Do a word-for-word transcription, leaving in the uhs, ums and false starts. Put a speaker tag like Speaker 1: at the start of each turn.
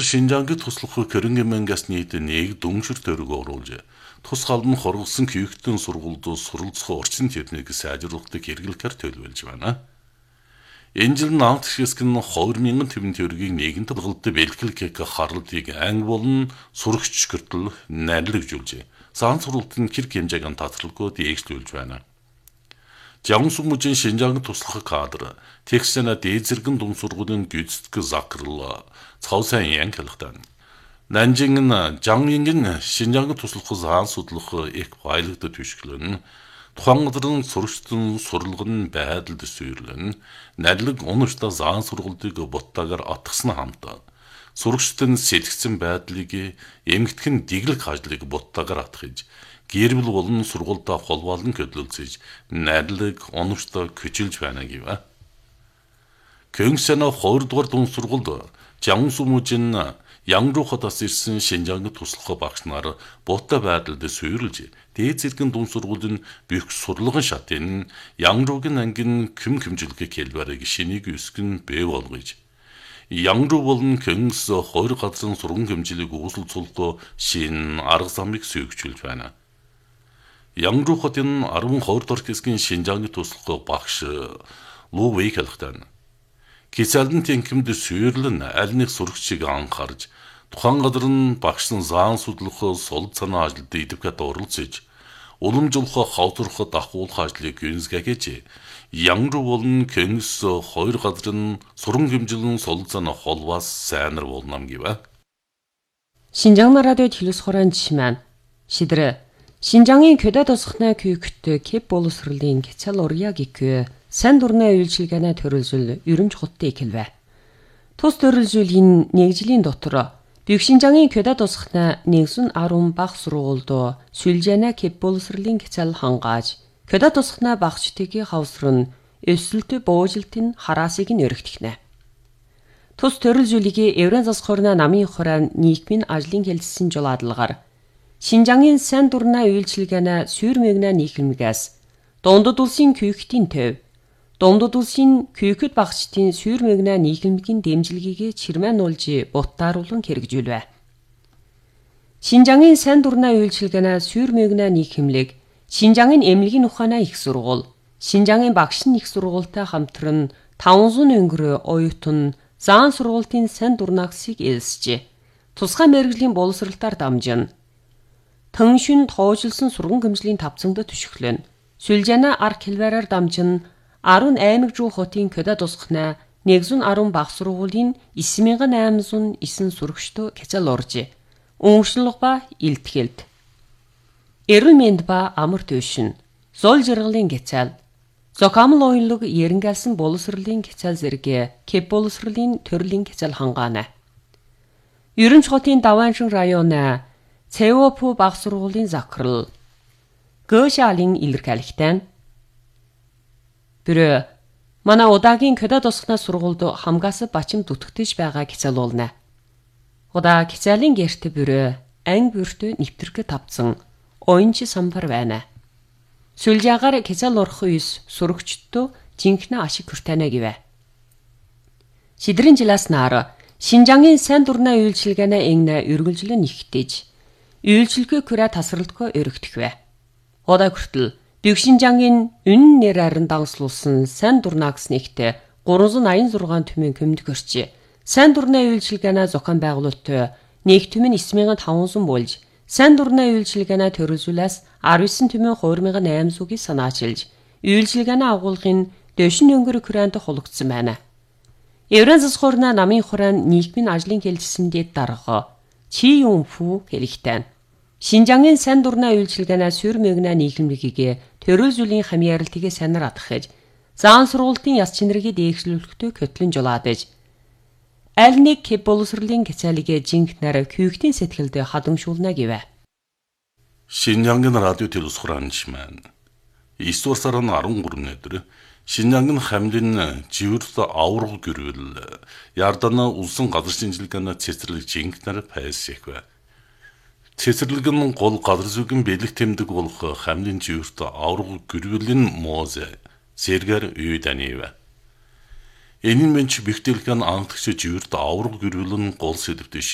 Speaker 1: Шинжаангийн туслах Кэрэнгэmäнгээс нийт нэг дүншир төрөг оруулж, тус халдан хоргосон күйгтэн сургуульд суралцах орчин техник сайжруулалтыг хэрэглэхээр төлөвлөж байна. Энэ жил намт хэсэг нь хоёр мянган төвийн төгрөгийг нэгэнт бодлогод бэлтгэх харлтыг анги болон сурагч гэртэл найрлагжуулж, сан сургалтын хэрэг хэмжээг нь татгалгүй дээшлүүлж байна. Жамсумужийн Шинжаангийн туслах кадр, техсэна дээд зэрэгэн дунд сургуулийн гүйцэтгэх закрал, цаасан янг хэлхтэн. Нанжин Жангийн Шинжаангийн туслах сан судлах их байлгад түшгэлэн, тухайн газрын сурагчдын сурлагын байдалд сүйрлэн, найрлаг уншта сан сургалтыг боттагаар атгсан хамт, сурагчдын сэлгэсэн байдлыг эмгэтхэн диглэх ажлыг боттагаар атгаж, гэрбэл болон сургуультай холбоолон хөдөлгөж, найрлаг уншта көчилж байна гэв. Көнгсэна хоёр дугаар дунд сургуульд Жамсумужийн Янгрухадаас ирсэн Шинжаангийн туслах багш нар бооттой байдалд сүйрлж, дээд зэрэгэн дунд сургуулийн бүх сурлагын шатын Янгругийн ангийн küм хэмжилгээ хэлбэрийг шинийг өсгөн бий болгож, Янгру болон Көнгс хоёр газрын сургууль хэмжлийг үүсэлцүүлэлт шин арга замыг сүйгчүүлж байна. Янгрухадын арван хоёр дахь хэсгийн Шинжаангийн туслах багш Лу Вэй хэлхтэн. Кицалдан тэнхимд сүйрлэн аль нэг сурагчийг анхаарж, тухайн газрын багш нь заан судлах сул санаа ажилд идэвхтэй оролцож, уламжлах хавдрах дахуулах ажлыг гүйцэтгэж, Янгру болон Көнгс хоёр газрын сургууль хэмжлэн сул санаа холбоос сайнар болно гэв.
Speaker 2: Шинжаан радиод хэлс хорон жишмэн. Шидрэ Шинжаангийн көдө тосхны күйгт кеп боловсролын кицал урья гиквэ сан дурны үйлчилгээний төрөлжил ерөнж хоттой ихэлвэ. Тус төрөлжилийн нэг жилийн дотор Büyük Шинжаангийн көдө тосхны нэгэн арван баг сургуульд сүлжээнэ кеп боловсролын кицал хангааж, көдө тосхны багчдыг хавсрын өсөлтө буужилтын хараасыг нь өргөтгнэ. Тус төрөлжүүлгийг Еврен засхорна намын хорон нийгмийн ажлын хэлсэн жолаадлагаар Шинжаангийн сан дурны үйлчилгээний сүйр мэгнэ нийгэмгээс дундад улсын күйгтийн төв, дундад улсын күйгт багчдын сүйр мэгнэ нийгэмгийн дэмжлэгийг чирмэн уулж буттааруулан хэрэгжүүлвэ. Шинжаангийн сан дурны үйлчилгээний сүйр мэгнэ нийгэмлэг Шинжаангийн эмнэлгийн ухааны их сургууль, Шинжаангийн багшин их сургуультай хамтран таван өнгөр оюутан заан сургуулийн сан дурнагсыг ээлсэж, тусгай мэргэжлийн боловсралтаар дамжин Тэншин тоожлсон сургууль хэмжлийн тавцангад түшиглэн, сүлжээнэ арк хэлбэрээр дамжин арван аймаг жуу хотын көдө тусхна нэгэн арван баг сургуулийн девять мянган айман девять сурагчдоо кицал орж, өмшлөг ба илтгэлд. Эрүүл мэнд ба амар төвшин, зол жаргалын кицал, зокамл оюулг ерэнгэлсэн боловсролын кицал зэрэг кеп боловсролын төрлийн кицал хангаана. Ерөнж хотын Давааншин районы Цэвопу баг сургуулийн закрал Гошалын илэрхийлэгтэн Бэрэ манай удаагийн көдө тосхны сургуульд хамгаас бачим дүтгэж байгаа кицал уулна. Удаа кицалын гэрт бэрэ анги бүртөө нэвтрэх тавцсан оюунч самбар байна. Сүлжаагаар кицал орох үес сурагчдоо жинхэнэ ашиг хүртэнэ гэвэ. Шидрийн жилаас наар Шинжаангийн сан дурны үйлчилгээний энгнэ үргэлжлэн нэгтэж, үйлчилгээ күрэ тасралтгүй өргөтгвэ. Удаа хүртэл Büyük Шинжаангийн үнэн нэрээр дагслуулсан сан дурнагс нэгтээ гурван зуун аян зургаан түмэн көмдөг орч, сан дурны үйлчилгээний зохион байгуулалттай нэг түмэн девять мянган таван зуун болж, сан дурны үйлчилгээний төрөлжүүлээс десvet түмэн two мянган eight зуугийг санаачилж, үйлчилгээний агуулгын дэшин өнгөр күрэнт хулгдсан байна. Еврен засхорна намын хорон нийгмийн ажлын хэлэлцэндээ дарга Чи Юм Фу хэлэхтэн. Шинжаангийн сан дурны үйлчилгээний сүйр мэгнэ нийгэмлэгийг төрөлжүүлийн хамьяаралтыг санаар атгахж, заан сургуулийн яс чинэрийг дээгшлүүлэхдээ көтлөн жолаадаж, аль нэг кеп боловсролын кицалыг жинхнээр күйгтийн сэтгэлд хадамшуулна гэвэ.
Speaker 1: Шинжаангийн радио телевизхорон жишмэн. девять дугаар сарын арван гурван өдөр Шинжаангийн хамлын живэрт авраг гэрвэл Ярдана улсын газар шинжилгээний цэцэрлэг жинхнээр пайсэхвэ. Цэцэрлэг нь гол газар зүйн бэлэг тэмдэг болох хамлын живэрт авраг гэрвэлийн мууз сэргэр үйдэнийвэ. Энэ нь мэнч бихтэлхэн англагч живэрт авраг гэрвэлэн гол сэдвтэй